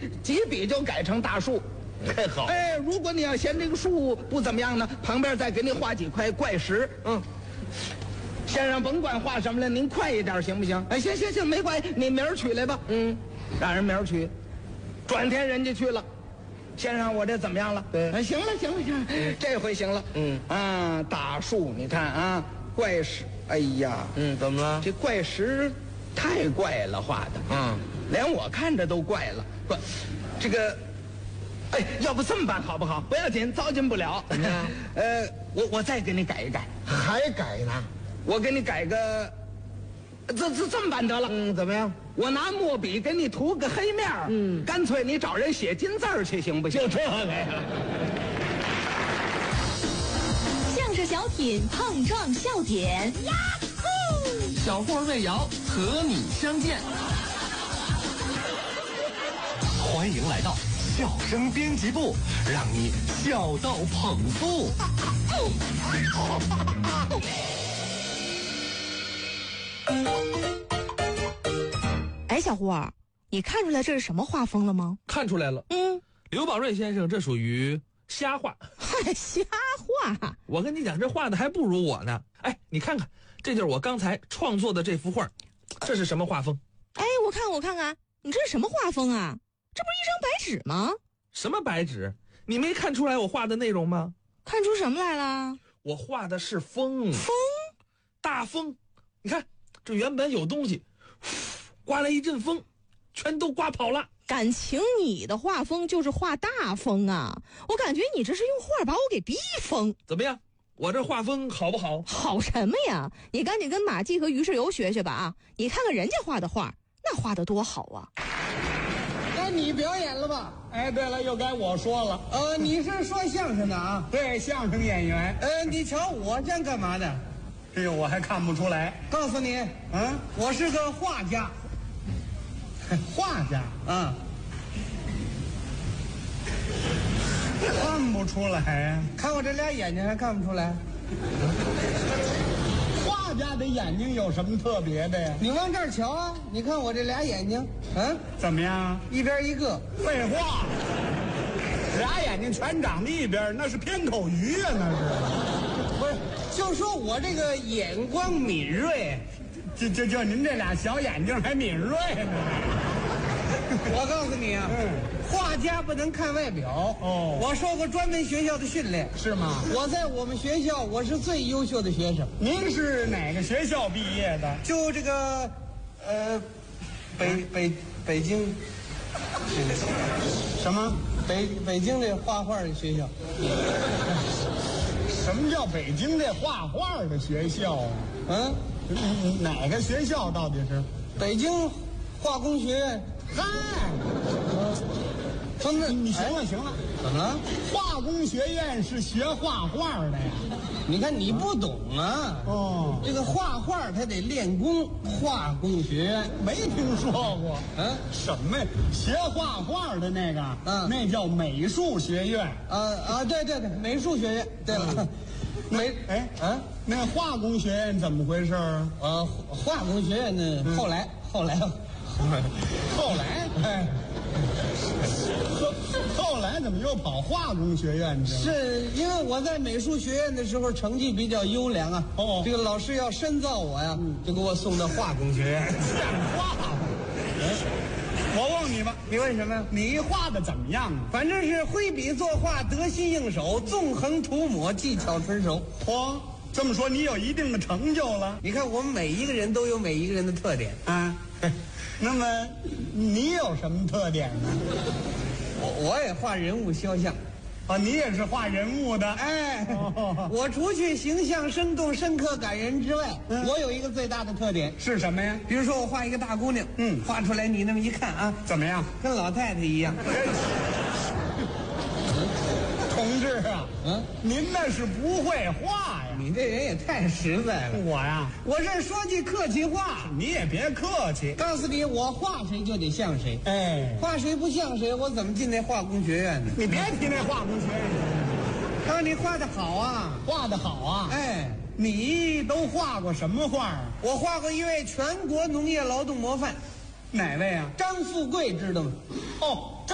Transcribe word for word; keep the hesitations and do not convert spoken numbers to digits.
几笔就改成大树。 太好。 哎，如果你要嫌这个树不怎么样呢，旁边再给你画几块怪石。嗯，先生甭管画什么了，您快一点行不行？哎，行行行，没关系，你明儿取来吧。嗯，让人明儿取。转天人家去了，先生，我这怎么样了？ 对， 哎，行了行了行了，嗯、这回行了。嗯啊，大树，你看啊，怪石，哎呀， 嗯，怎么了？ 这怪石太怪了，画的， 嗯， 连我看着都怪了。不，这个。哎，要不这么办好不好？不要紧，糟践不了。 怎么样？ 呃，我我再给你改一改， 还改呢？ 我给你改个，这这这么办得了。 嗯，怎么样？ 我拿墨笔给你涂个黑面儿，嗯，干脆你找人写金字儿去，行不行？ 就这个呀。 相声小品碰撞笑点，呀呼！ 小霍魏瑶和你相见，欢迎来到笑声编辑部，让你笑到捧腹。 哎，小胡儿，你看出来这是什么画风了吗？ 看出来了。 嗯， 刘宝瑞先生这属于瞎画。 嗨，瞎画！ 我跟你讲，这画的还不如我呢。哎，你看看，这就是我刚才创作的这幅画，这是什么画风？ 哎，我看我看看，你这是什么画风啊？这不是一张白纸吗？ 什么白纸？你没看出来我画的内容吗？ 看出什么来了？ 我画的是风， 风， 大风。你看，这原本有东西，刮了一阵风，全都刮跑了。 感情你的画风就是画大风啊！我感觉你这是用画把我给逼疯。 怎么样？我这画风好不好？ 好什么呀？你赶紧跟马季和于世友学学吧啊！你看看人家画的画，那画的多好啊！ 该你表演了吧？ 哎，对了，又该我说了。 呃，你是说相声的啊？ 对，相声演员。 呃，你瞧我这干嘛的？ 哎呦，我还看不出来。 告诉你， 嗯， 我是个画家。 画家啊， 看不出来。 看我这俩眼睛还看不出来？ 画家的眼睛有什么特别的呀？ 你往这儿瞧啊！你看我这俩眼睛，嗯， 怎么样？ 一边一个。 废话，俩眼睛全长在一边，那是偏口鱼啊，那是。 不是，就说我这个眼光敏锐。 就就就您这俩小眼睛还敏锐呢。 我告诉你啊，嗯，画家不能看外表。 哦， 我受过专门学校的训练。 是吗？ 我在我们学校我是最优秀的学生。 您是哪个学校毕业的？ 就这个，呃，北北北京， 什么？ 北北京的画画的学校。 什么叫北京这画画的学校啊？ 嗯。 哪个学校到底是？ 北京化工学院。 嗨， 说那你行了行了， 怎么了？ 化工学院是学画画的呀？ 你看你不懂啊。 哦， 这个画画他得练功，化工学院没听说过。 嗯， 什么呀？学画画的那个， 嗯， 那叫美术学院。 啊啊，对对对，美术学院。对了。嗯没哎啊，那化工学院怎么回事啊？ 呃，化工学院呢，嗯、后来后来后来哎，后来怎么又跑化工学院去了？ 是因为我在美术学院的时候成绩比较优良啊。 哦， 这个老师要深造我呀，嗯、就给我送到化工学院。 像话吗？我问你吧， 你问什么？ 你画的怎么样啊？ 反正是挥笔作画，得心应手，纵横涂抹，技巧纯熟。 嚯，这么说你有一定的成就了。 你看我们每一个人都有每一个人的特点啊。那么你有什么特点呢？ 我我也画人物肖像。 啊，你也是画人物的。 哎，哦、我除去形象生动、深刻、感人之外，嗯、我有一个最大的特点是什么呀？ 比如说我画一个大姑娘，嗯，画出来你那么一看啊， 怎么样？ 跟老太太一样。 同志啊，嗯，您那是不会画呀！ 你这人也太实在了。 我呀， 我这说句客气话， 你也别客气。 告诉你，我画谁就得像谁。 哎， 画谁不像谁，我怎么进那化工学院呢？ 你别提那化工学院。 他说你画的好啊， 画的好啊。 哎， 你都画过什么画？ 我画过一位全国农业劳动模范。 哪位啊？ 张富贵知道吗？ 哦。